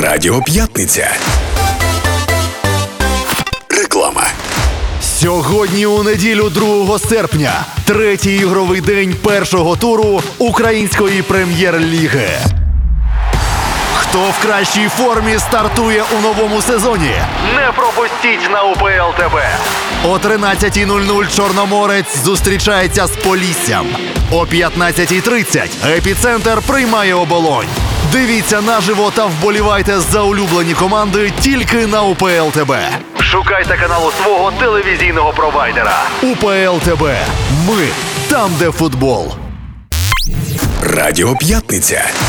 Радіо П'ятниця. Реклама. Сьогодні у неділю 2 серпня. Третій ігровий день першого туру Української прем'єр-ліги. Хто в кращій формі стартує у новому сезоні? Не пропустіть на УПЛ ТВ. О 13:00 Чорноморець зустрічається з Поліссям. О 15:30 Епіцентр приймає Оболонь. Дивіться наживо та вболівайте за улюблені команди тільки на УПЛ ТВ. Шукайте канал у свого телевізійного провайдера. УПЛ ТВ. Ми там, де футбол. Радіо П'ятниця.